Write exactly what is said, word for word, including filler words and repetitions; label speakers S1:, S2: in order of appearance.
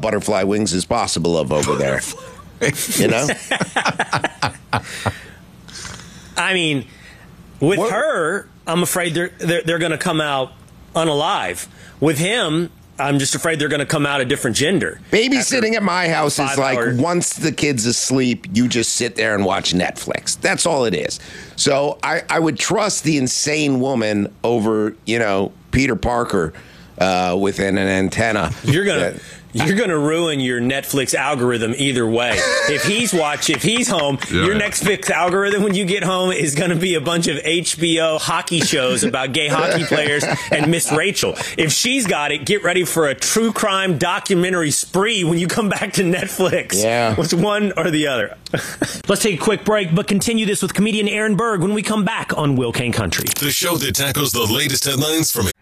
S1: butterfly wings as possible of over there. You know?
S2: I mean, with
S1: What?
S2: her, I'm afraid they're they're, they're going to come out unalive. With him, I'm just afraid they're going to come out a different gender.
S1: Babysitting at my house is like
S2: hours.
S1: once the kid's asleep, you just sit there and watch Netflix. That's all it is. So I, I would trust the insane woman over, you know, Peter Parker uh, within an antenna.
S2: You're gonna you're gonna ruin your Netflix algorithm either way. If he's watch, if he's home,
S3: Yeah.
S2: your Netflix algorithm when you get home is gonna be a bunch of H B O hockey shows about gay hockey players and Miss Rachel. If she's got it, get ready for a true crime documentary spree when you come back to Netflix.
S1: Yeah.
S2: It's one or the other. Let's take a quick break, but continue this with comedian Aaron Berg when we come back on Will Kane Country.
S4: The show that tackles the latest headlines from